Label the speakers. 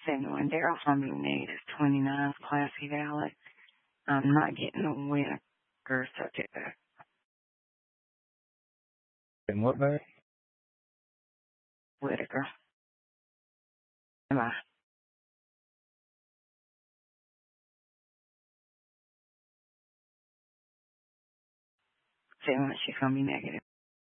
Speaker 1: 71. Daryl's going to be negative 29 class evaluate. I'm not getting a Whitaker subject back.
Speaker 2: And what back?
Speaker 1: Whitaker. Bye. Saying she's going to be negative.